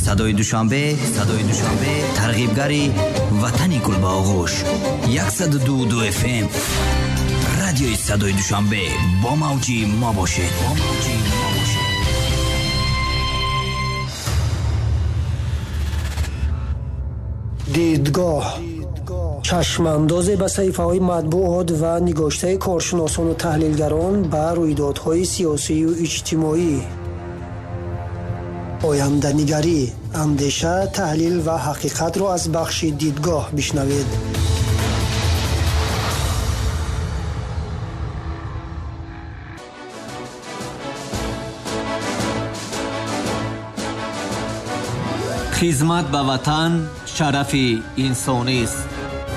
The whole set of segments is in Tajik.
صدای دوشنبه ترغیبگری وطن گل با آغوش 102 FM رادیوی صدای دوشنبه با موجی ما باشه. دیدگاه چشمانداز به صحیفه‌های مطبوعات و نگاشته کارشناسان و تحلیلگران بر رویدادهای سیاسی و اجتماعی. آینده‌نگری، اندیشه، تحلیل و حقیقت را از بخش دیدگاه بشنوید. خدمت به وطن شرف انسانی است.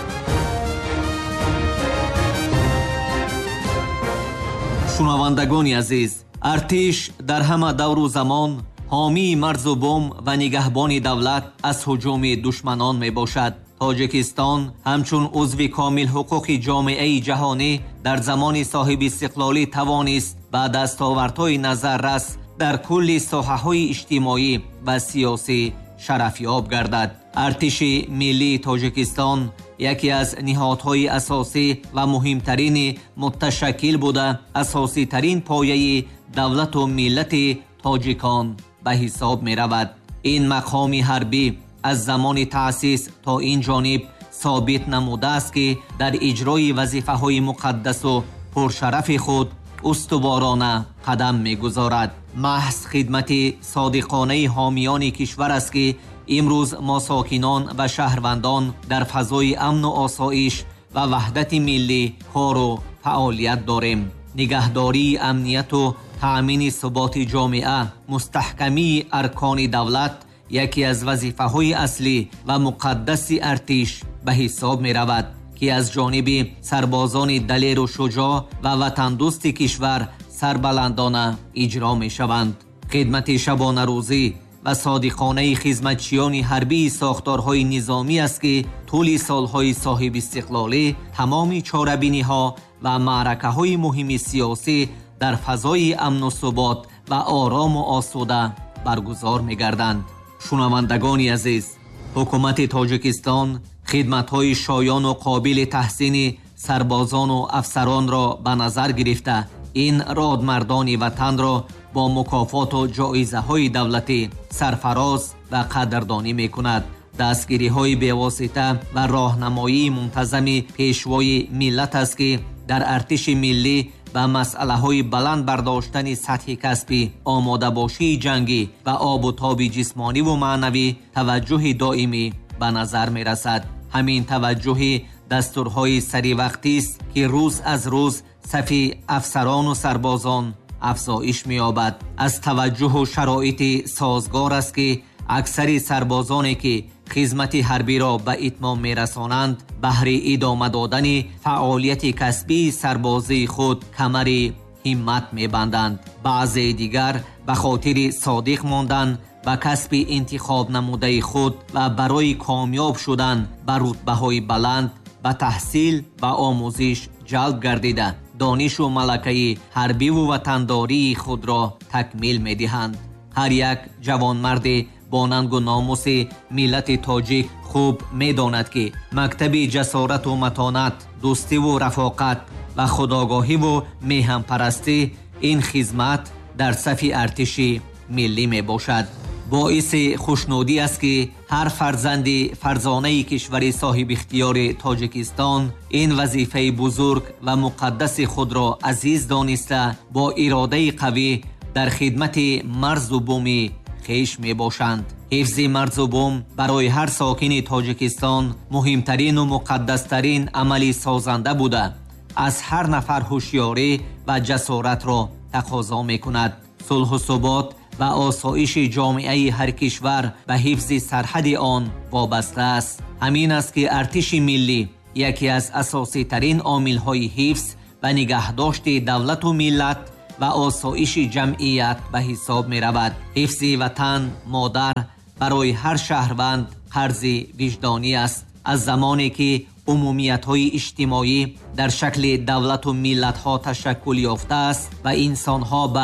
شنوندگان عزیز، ارتش در همه دور و زمان حامی مرز و بوم و نگهبان دولت از هجوم دشمنان می باشد. تاجیکستان همچون عضو کامل حقوق جامعه جهانی در زمان صاحب استقلالی توانست با دستاوردهای نظررس در کل ساحه‌های اجتماعی و سیاسی شرفیاب گردد. ارتش ملی تاجیکستان یکی از نهادهای اساسی و مهمترین متشکل بوده اساسی ترین پایه دولت و ملت تاجیکان به حساب می رود. این مقام حربی از زمان تأسیس تا این جانب ثابت نموده است که در اجرای وظیفه های مقدس و پرشرف خود استوارانه قدم می گذارد. محض خدمت صادقانه حامیان کشور است که امروز ما ساکنان و شهروندان در فضای امن و آسایش و وحدت ملی کار و فعالیت داریم. نگهداری امنیت و تأمین ثبات جامعه، مستحکمی ارکان دولت یکی از وظیفه‌های اصلی و مقدس ارتش به حساب می رود که از جانب سربازان دلیر و شجاع و وطن دوست کشور سربلندانه اجرا می شوند. خدمت شبانه روزی و صادقانه خدمتچیان حربی ساختارهای نظامی است که طول سالهای صاحب استقلالی تمام چاره‌بینی‌ها و معرکه‌های مهم سیاسی در فضای امن و ثبات و آرام و آسوده برگزار می‌گردند. شنوندگان عزیز، حکومت تاجیکستان خدمت‌های شایان و قابل تحسین سربازان و افسران را به نظر گرفته این رادمردان وطن را با مکافات و جایزه‌های دولتی سرفراز و قدردانی می‌کند. دستگیری‌های بی‌واسطه و راهنمایی منتظم پیشوای ملت است که در ارتش ملی و مسئله‌های بلند برداشتن سطح کسبی، آماده باشی جنگی و آب و تاب جسمانی و معنوی توجه دائمی به نظر می‌رسد. همین توجه دستورهای سری وقتی است که روز از روز صف افسران و سربازان افزایش می‌یابد. از توجه و شرایط سازگار است که اکثر سربازانی که خدمت حربی را به اتمام می‌رسانند بهر ادامه دادن فعالیت کسبی سربازی خود کمر همت می‌بندند. بعضی دیگر به خاطر صادق ماندن و کسب انتخاب نموده خود و برای کامیاب شدن به رتبه‌های بلند به تحصیل و آموزش جلب گردیده دانش و ملکه حربی و وطنداری خود را تکمیل می‌دهند. هر یک جوانمرد با ننگ و ناموس ملت تاجیک خوب می‌داند که مکتب جسارت و متانت، دوستی و رفاقت و خودآگاهی و میهن پرستی این خدمت در صف ارتش ملی میباشد. باعث خوشنودی است که هر فرزند فرزانه کشور صاحب اختیار تاجیکستان این وظیفه بزرگ و مقدس خود را عزیز دانسته با اراده قوی در خدمت مرز و بوم خیش می باشند. حفظ مرز و بوم برای هر ساکن تاجیکستان مهمترین و مقدسترین عملی سازنده بوده از هر نفر هوشیاری و جسارت را تقاضا می کند. صلح و ثبات و آسایش جامعه هر کشور به حفظ سرحد آن وابسته است. همین است که ارتش ملی یکی از اساسی ترین عامل‌های حفظ و نگهداشت دولت و ملت و آسایش جمعیت به حساب می رود. حفظ وطن مادر برای هر شهروند قرض وجدانی است. از زمانی که عمومیت‌های اجتماعی در شکل دولت و ملت‌ها تشکل یافته است و انسان‌ها به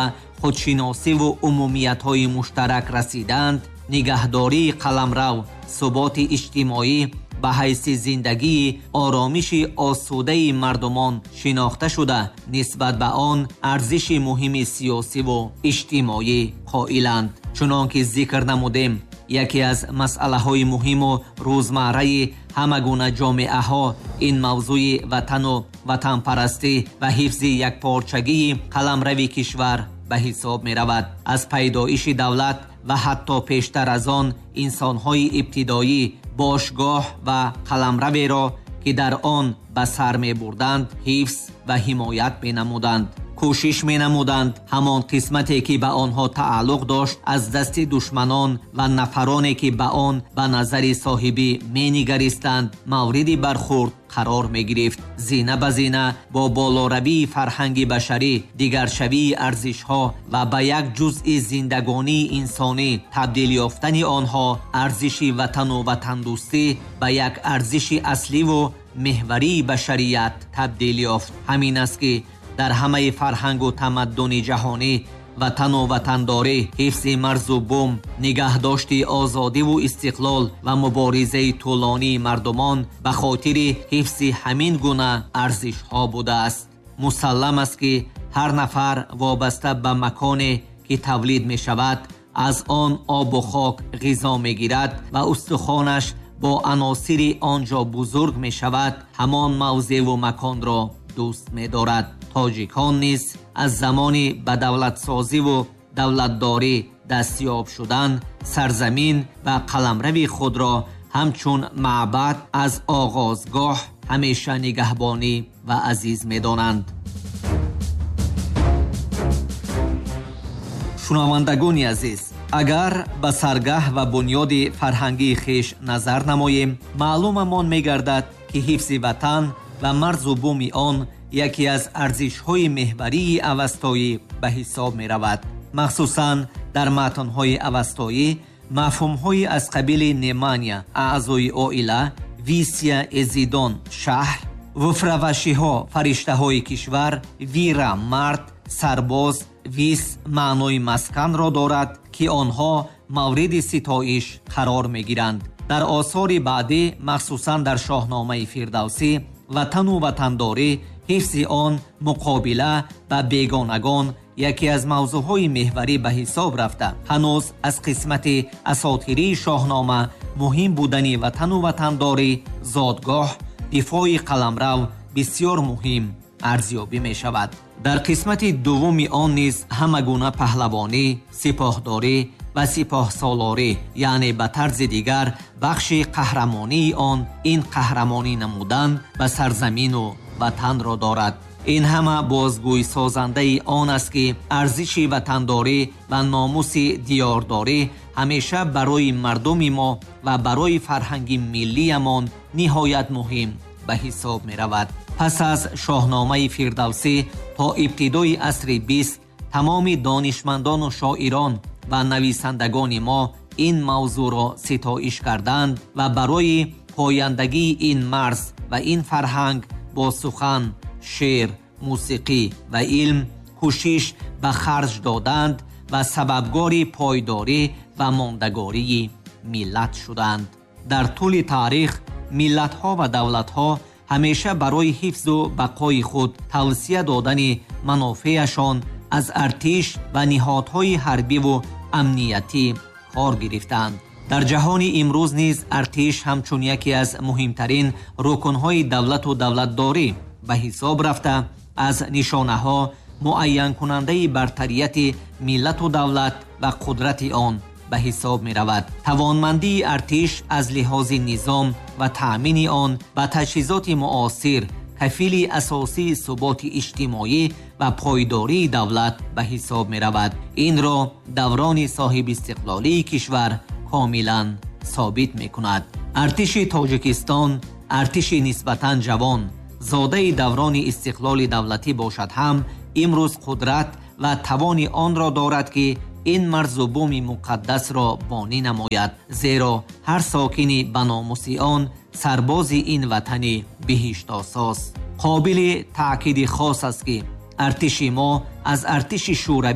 худшиносиву умумиятҳои муштарак расиданд, нигаҳдории қаламрав, суботи иҷтимоӣ ба ҳайси зиндагии оромиши осудаи мардумон шинохта шуда, нисбат ба он арзиши муҳими сиёсиву иҷтимоӣ қоиланд. чунон ки зикр намудем, яке аз масъалаҳои муҳиму рӯзмарраи ҳамагуна ҷомеаҳо ин мавзӯи ватану ватанпарастӣ ва ҳифзи якпорчагии қаламрави кишвар ба ҳисоб меравад. аз пайдоиши давлат ва ҳатто пештар аз он инсонҳои ибтидоӣ бошгоҳ ва қаламраверо ки дар он ба сар мебурданд ҳифз ва ҳимоят менамуданд. кӯшиш менамуданд ҳамон қисмате ки ба онҳо тааллуқ дошт аз дасти душманон ва нафароне ки ба он ба назари соҳибӣ менигаристанд мавриди бархурд қарор мегирифт. зина ба зина бо болоравии фарҳанги башарӣ, дигаршавии арзишҳо ва ба як ҷузъи зиндагонии инсонӣ табдил ёфтани онҳо, арзиши ватану ватандӯстӣ ба як арзиши асливу меҳварии башарият табдил ёфт. ҳамин аст ки дар ҳамаи фарҳангу тамаддуни ҷаҳонӣ ватану ватандорӣ, ҳифзи марзу бум, нигаҳдошти озодиву истиқлол ва муборизаи тӯлонии мардумон ба хотири ҳифзи ҳамин гуна арзишҳо будааст. мусаллам аст ки ҳар нафар вобаста ба маконе ки тавлид мешавад, аз он обу хок ғизо мегирад ва устухонаш бо аносири он ҷо бузург мешавад, ҳамон мавзеъву маконро дӯст медорад. тоҷикон низ аз замони ба давлатсозиву давлатдорӣ дастёб шудан сарзамин ва қаламрави худро ҳамчун маъбад аз оғозгоҳ ҳамеша нигаҳбонӣ ва азиз медонанд. шунавандагони азиз, агар ба саргаҳ ва бунёди фарҳангии хеш назар намоем, маълумамон мегардад ки ҳифзи ватан ва марзу буми он яке аз арзишҳои меҳварии авастоӣ ба ҳисоб меравад. махсусан дар матнҳои авастоӣ мафҳумҳои аз қабили немания, аъзои оила, висия эзидон, шаҳр, вуфравашиҳо, фариштаҳои кишвар, вира, мард, сарбоз, вис маънои масканро дорад ки онҳо мавриди ситоиш қарор мегиранд. дар осори баъдӣ, махсусан дар шоҳномаи фирдавсӣ, ватану ватандорӣ, ҳифзи он муқобила ба бегонагон яке аз мавзӯъҳои меҳварӣ ба ҳисоб рафта, ҳанӯз аз қисмати асотирии шоҳнома муҳим будани ватану ватандорӣ, зодгоҳ, дифои қаламрав бисёр муҳим арзёбӣ мешавад. дар қисмати дуввуми он низ ҳама гуна паҳлавонӣ, сипоҳдорӣ ва сипоҳсолорӣ, яъне ба тарзи дигар бахши қаҳрамонии он ин қаҳрамонӣ намудан ба сарзамину ватанро дорад. ин ҳама бозгӯйсозандаи он аст ки арзиши ватандорӣ ва номуси диёрдорӣ ҳамеша барои мардуми мо ва барои фарҳанги миллиямон ниҳоят муҳим ба ҳисоб меравад. пас аз шоҳномаи фирдавсӣ то ибтидои асри 20 тамоми донишмандону шоирон ва нависандагони мо ин мавзӯъро ситоиш карданд ва барои пояндагии ин марз ва ин фарҳанг бо сухан, шеър, мусиқӣ ва илм кӯшиш ба харҷ доданд ва сабабгори пойдорӣ ва мондагории миллат шуданд. дар тӯли таърих миллатҳо ва давлатҳо ҳамеша барои ҳифзу бақои худ тавсия додани манофеашон аз артиш ва ниҳодҳои ҳарбиву амниятӣ кор гирифтанд. дар ҷаҳони имрӯз низ артиш ҳамчун яке аз муҳимтарин рукунҳои давлату давлатдорӣ ба ҳисоб рафта, аз нишонаҳо муайянкунандаи бартарияти миллату давлат ва қудрати он ба ҳисоб меравад. тавонмандии артиш аз лиҳози низом ва таъмини он ба таҷҳизоти муосир кафили асосии суботи иҷтимоӣ ва пойдории давлат ба ҳисоб меравад. инро даврони соҳибистиқлолии кишвар комилан собит мекунад. артиши тоҷикистон артиши нисбатан ҷавон, зодаи даврони истиқлоли давлатӣ бошад ҳам, имрӯз қудрат ва тавони онро дорад ки ин марзу буми муқаддасро бонӣ намояд, зеро ҳар сокини ба номуси он сарбози ин ватани биҳиштосос. қобили таъкиди хос аст ки артиши мо аз артиши шӯравӣ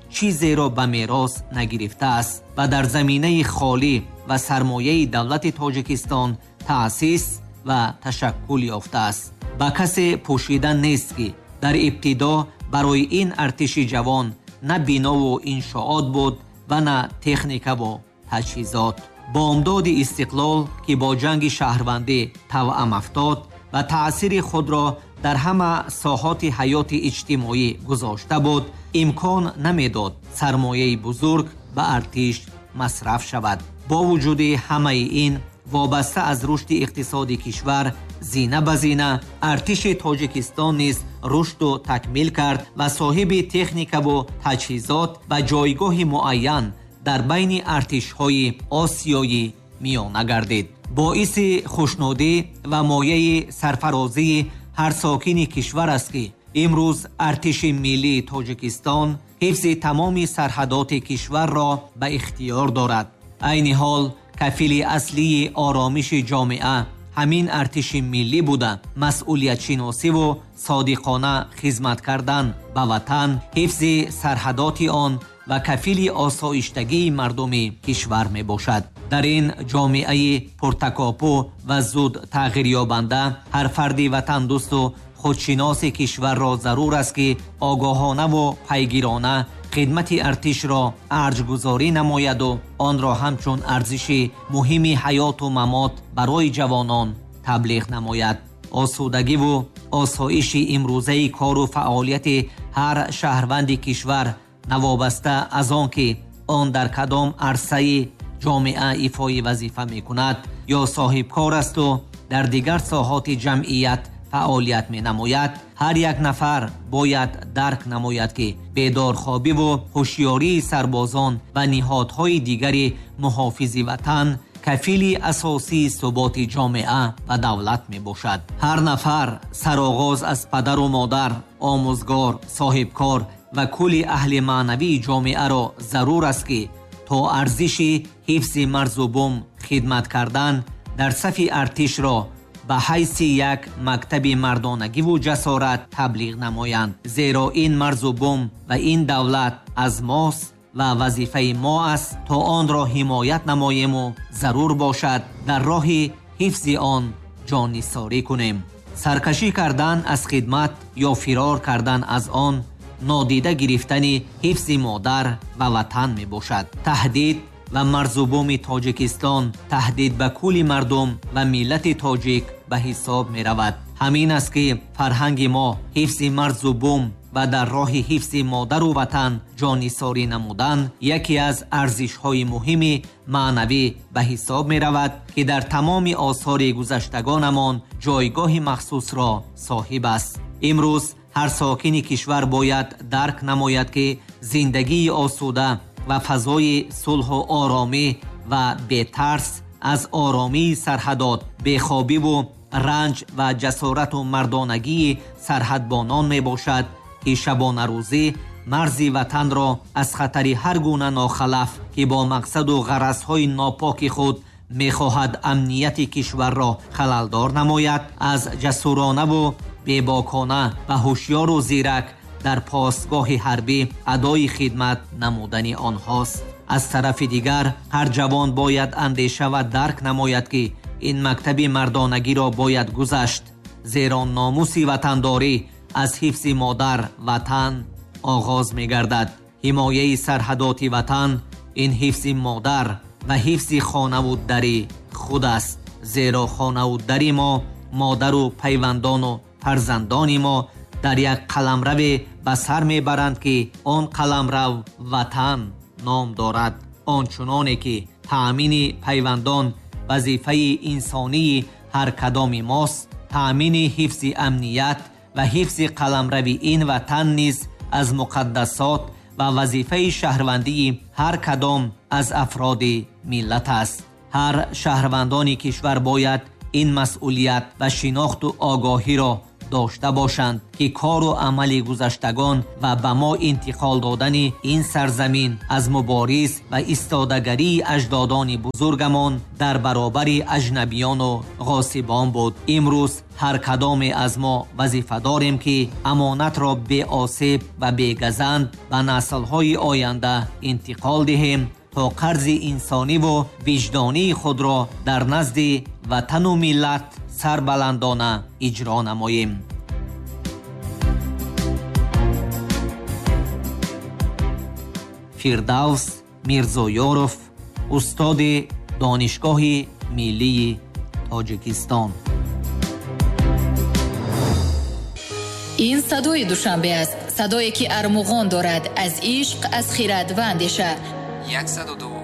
чизеро ба мерос нагирифтааст ва дар заминаи холӣ ва сармояи давлати Тоҷикистон таъсис ва ташаккул ёфтааст. ба касе пӯшида нест ки дар ибтидо барои ин артиши ҷавон на бинову иншоот буд ва на техникаву таҷҳизот. бомдоди истиқлол ки бо ҷанги шаҳрвандӣ тавъам афтод ва таъсири худро дар ҳама соҳоти ҳаёти иҷтимоӣ гузошта буд, имкон намедод сармояи бузург ба артиш масраф шавад. бо вуҷуди ҳамаи ин, вобаста аз рушди иқтисоди кишвар, зина ба зина артиши Тоҷикистон низ рушду такмил кард ва соҳиби техникаву таҷҳизот ва ҷойгоҳи муайян дар байни артишҳои осиёӣ миёна гардид. боиси хушнудӣ ва мояи сарфарозии ҳар сокини кишвар аст ки имрӯз артиши миллии Тоҷикистон ҳифзи тамоми сарҳадоти кишварро ба ихтиёр дорад. айни ҳол кафили аслии оромиши ҷомеа ҳамин артиши миллӣ буда, масъулиятшиносиву содиқона хизмат кардан ба ватан, ҳифзи сарҳадоти он ва кафили осоиштагии мардуми кишвар мебошад. дар ин ҷомеаи пуртакопу ва зуд тағйирёбанда ҳар фарди ватандӯсту худшиноси кишварро зарур аст ки огоҳонаву пайгирона хидмати артишро арҷгузорӣ намояду онро ҳамчун арзиши муҳими ҳаёту мамот барои ҷавонон таблиғ намояд. осудагиву осоиши имрӯзаи кору фаъолияти ҳар шаҳрванди кишвар навобаста аз он ки он дар кадом арсаи ҷомеа ифои вазифа мекунад ё соҳибкор асту дар дигар соҳоти ҷамъият фаъолият менамояд, ҳар як нафар бояд дарк намояд ки бедорхобиву ҳушёрии сарбозон ва ниҳодҳои дигари муҳофизи ватан кафили асосии суботи ҷомеа ва давлат мебошад. ҳар нафар сароғоз аз падару модар, омӯзгор, соҳибкор ва кулли аҳли маънавии ҷомеаро зарур аст ки то арзиши ҳифзи марзу бум хидмат кардан дар сафи артишро ба ҳайси як мактаби мардонагиву ҷасорат таблиғ намоянд. зеро ин марзу бум ва ин давлат аз мост ва вазифаи мо аст то онро ҳимоят намоему зарур бошад дар роҳи ҳифзи он ҷонисорӣ кунем. саркашӣ кардан аз хидмат ё фирор кардан аз он нодида гирифтани ҳифзи модар ва ватан мебошад. таҳдид ва марзубуми Тоҷикистон таҳдид ба кулли мардум ва миллати тоҷик ба ҳисоб меравад. ҳамин аст ки фарҳанги мо ҳифзи марзубум ва дар роҳи ҳифзи модару ватан ҷонисорӣ намудан яке аз арзишҳои муҳими маънавӣ ба ҳисоб меравад ки дар тамоми осори гузаштагонамон ҷойгоҳи махсусро соҳиб аст. имрӯз ҳар сокини кишвар бояд дарк намояд ки зиндагии осуда ва фазои сулҳу оромӣ ва бетарс аз оромии сарҳадот, бехобиву ранҷ ва ҷасорату мардонагии сарҳадбонон мебошад ки шабонарӯзӣ марзи ватанро аз хатари ҳар гуна нохалаф ки бо мақсаду ғаразҳои нопоки худ мехоҳад амнияти кишварро халалдор намояд, аз ҷасуронаву бебокона ва ҳушёру зирак дар постгоҳи ҳарбӣ адои хидмат намудани онҳост. аз тарафи дигар ҳар ҷавон бояд андеша ва дарк намояд ки ин мактаби мардонагиро бояд гузашт, зеро номуси ватандорӣ аз ҳифзи модар ватан оғоз мегардад. ҳимояи сарҳадоти ватан ин ҳифзи модар ва ҳифзи хонаву дари худ аст, зеро хонаву дари мо, модару пайвандону фарзандони мо дар як қаламраве ба сар мебаранд ки он қаламрав ватан ном дорад. ончуноне ки таъмини пайвандон вазифаи инсонии ҳар кадоми мост, таъмини ҳифзи амният ва ҳифзи қаламрави ин ватан низ аз муқаддасот ва вазифаи шаҳрвандии ҳар кадом аз афроди миллат аст. ҳар шаҳрвандони кишвар бояд ин масъулият ва шинохту огоҳиро дошта бошанд ки кору амали гузаштагон ва ба мо интиқол додани ин сарзамин аз мубориз ва истодагарии аҷдодони бузургамон дар баробари аҷнабиёну ғосибон буд. имрӯз ҳар кадоме аз мо вазифадорем ки амонатро беосеб ва бегазанд ба наслҳои оянда интиқол диҳем то қарзи инсониву виҷдонии худро дар назди ватану миллат сарбаландона иҷро намоем. фирдавс мирзоёров, устоди донишгоҳи миллии тоҷикистон. ин садои душанбе аст, садое ки армуғон дорад аз ишқ, аз хирад ва андеша. 102